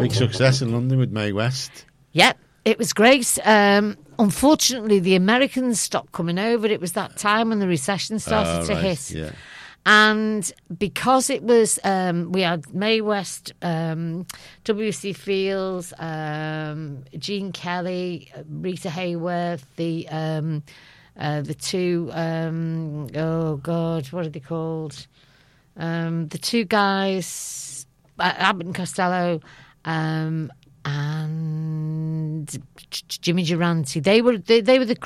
Big success in London with Mae West. Yep, it was great. Unfortunately, the Americans stopped coming over. It was that time when the recession started to hit. Yeah. And because it was, we had Mae West, W.C. Fields, Gene Kelly, Rita Hayworth, the two, oh God, what are they called? The two guys, Abbott and Costello, and Jimmy Durante. They were the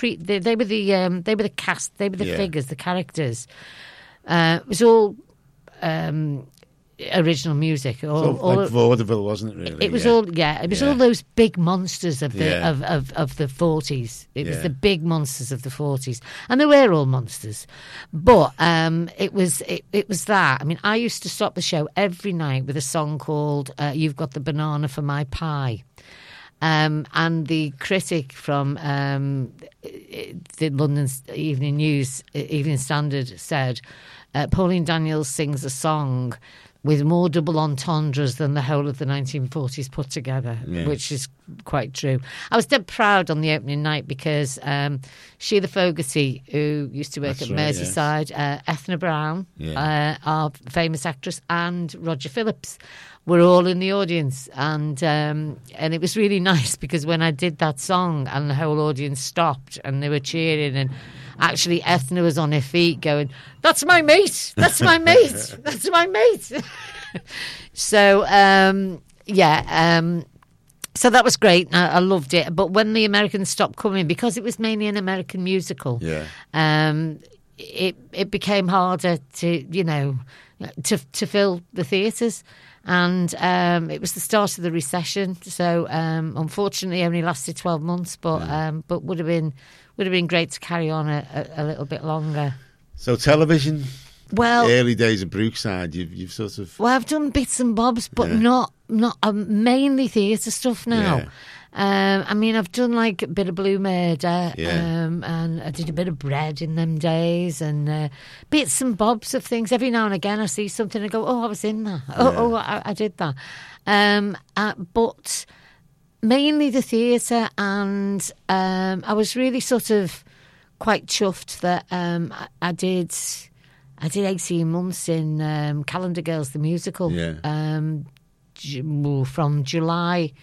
cast. They were the figures, the characters. It was all original music. All like vaudeville, wasn't it? Really, it was all. Yeah, it was all those big monsters of the of the 40s. It was the big monsters of the 40s, and they were all monsters. But it was that. I mean, I used to stop the show every night with a song called "You've Got the Banana for My Pie." And the critic from the London Evening Standard said, Pauline Daniels sings a song with more double entendres than the whole of the 1940s put together, which is quite true. I was dead proud on the opening night because Sheila Fogarty, who used to work at Merseyside, Ethna Brown, our famous actress, and Roger Phillips were all in the audience, and it was really nice because when I did that song and the whole audience stopped and they were cheering, and actually Ethna was on her feet going, "That's my mate! That's my mate! That's my mate!" So so that was great. I loved it. But when the Americans stopped coming, because it was mainly an American musical, it became harder to fill the theatres. And it was the start of the recession, so unfortunately, only lasted 12 months. But would have been great to carry on a little bit longer. So television, well, early days of Brookside, you've sort of. Well, I've done bits and bobs, but not mainly theatre stuff now. Yeah. I mean, I've done like a bit of Blue Murder, and I did a bit of Bread in them days, and bits and bobs of things. Every now and again, I see something and go, "Oh, I was in that. I did that." But mainly the theatre, and I was really sort of quite chuffed that I did 18 months in Calendar Girls, the musical, from July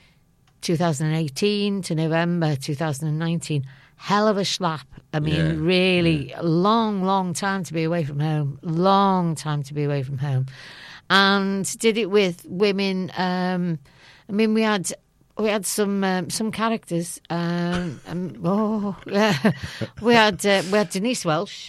2018 to November 2019. Hell of a schlap. I mean, really long time to be away from home. Long time to be away from home. And did it with women. I mean, we had some characters. We had Denise Welsh.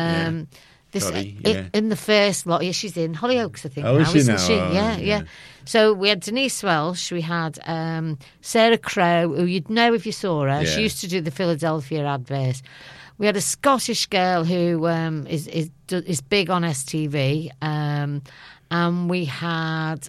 In the first lot, she's in Hollyoaks, I think. Oh, is she now? She? Yeah. So we had Denise Welsh, we had Sarah Crowe, who you'd know if you saw her. She used to do the Philadelphia advert. We had a Scottish girl who is big on STV, and we had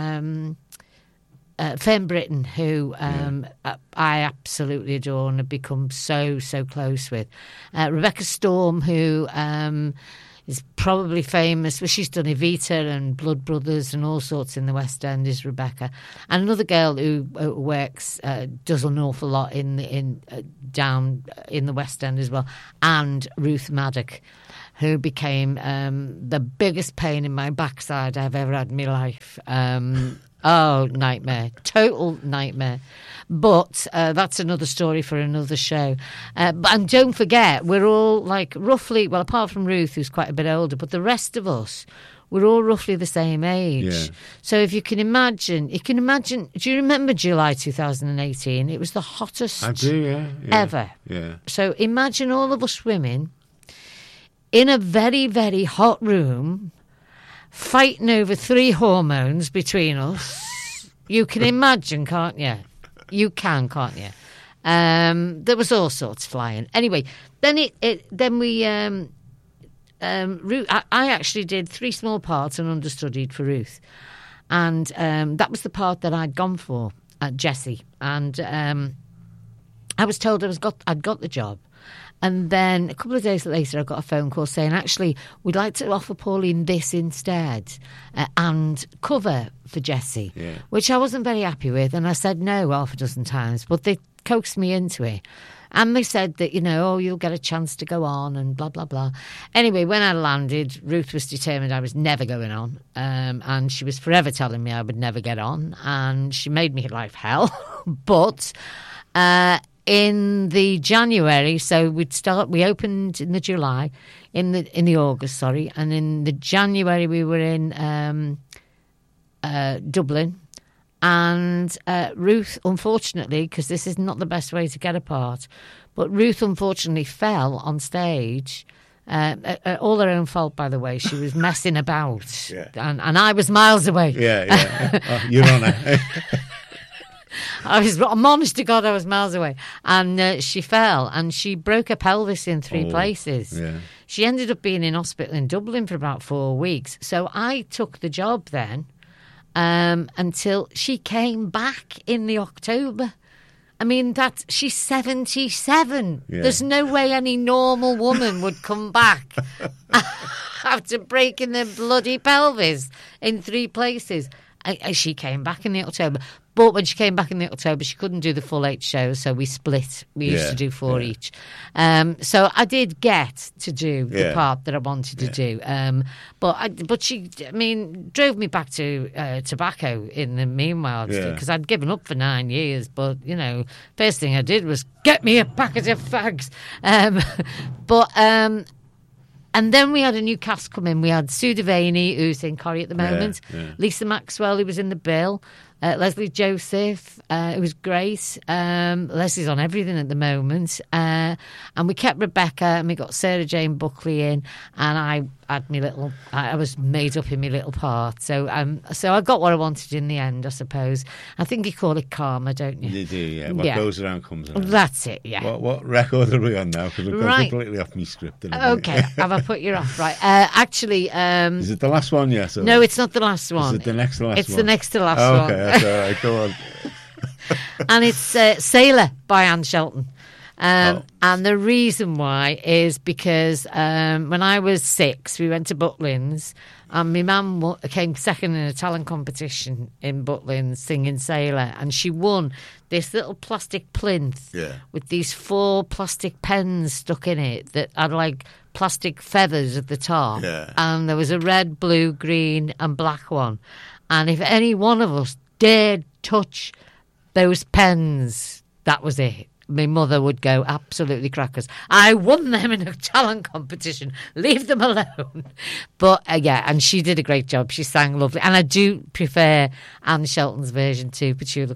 Fern Britton, who I absolutely adore and have become so close with. Rebecca Storm, who is probably famous. Well, she's done Evita and Blood Brothers and all sorts in the West End, is Rebecca. And another girl who works, does an awful lot down in the West End as well, and Ruth Maddock, who became the biggest pain in my backside I've ever had in my life. Nightmare. Total nightmare. But that's another story for another show. And don't forget, we're all like roughly, well, apart from Ruth, who's quite a bit older, but the rest of us, we're all roughly the same age. Yeah. So if you can imagine, do you remember July 2018? It was the hottest I do, ever. Yeah. So imagine all of us women in a very, very hot room, fighting over 3 hormones between us. You can imagine, can't you? You can't you? There was all sorts flying. Anyway, then Ruth, I actually did 3 small parts and understudied for Ruth, and that was the part that I'd gone for at Jessie, and I was told I'd got the job. And then a couple of days later, I got a phone call saying, actually, we'd like to offer Pauline this instead and cover for Jessie, which I wasn't very happy with. And I said no half a dozen times, but they coaxed me into it. And they said that, you'll get a chance to go on and blah, blah, blah. Anyway, when I landed, Ruth was determined I was never going on. And she was forever telling me I would never get on. And she made me life hell. But in the January, so we opened in the July, in the August, sorry. And in the January, we were in Dublin. And Ruth, unfortunately, because this is not the best way to get apart, but Ruth unfortunately fell on stage. All her own fault, by the way. She was messing about. And I was miles away. You're on her. I'm honest to God, I was miles away. And she fell and she broke her pelvis in 3 places. Yeah. She ended up being in hospital in Dublin for about 4 weeks. So I took the job then. Until she came back in the October. I mean, she's 77. Yeah. There's no way any normal woman would come back after breaking their bloody pelvis in 3 places. She came back in the October. But when she came back in the October, she couldn't do the full 8 shows, so we split. We used to do 4 each. So I did get to do the part that I wanted to do. But she, drove me back to tobacco in the meanwhile, because I'd given up for 9 years. But, first thing I did was get me a packet of fags. And then we had a new cast come in. We had Sue Devaney, who's in Corrie at the moment, Lisa Maxwell, who was in The Bill, Leslie Joseph, who was great. Leslie's on everything at the moment. And we kept Rebecca, and we got Sarah Jane Buckley in, and I was made up in my little part. So I got what I wanted in the end, I suppose. I think you call it karma, don't you? You do, yeah. What goes around comes around. That's it, yeah. What record are we on now? Because we've gone completely off my script. Okay, have I put you off? Right. Actually... is it the last one, yes? No, it's not the last one. Is it the next to last one? It's the next to last one. Okay, that's all right. Go on. And it's Sailor by Anne Shelton. And the reason why is because when I was 6, we went to Butlins, and my mum came second in a talent competition in Butlins singing Sailor, and she won this little plastic plinth with these 4 plastic pens stuck in it that had like plastic feathers at the top, and there was a red, blue, green and black one, and if any one of us dared touch those pens, that was it. My mother would go absolutely crackers. I won them in a talent competition. Leave them alone. But and she did a great job. She sang lovely. And I do prefer Anne Shelton's version to Petula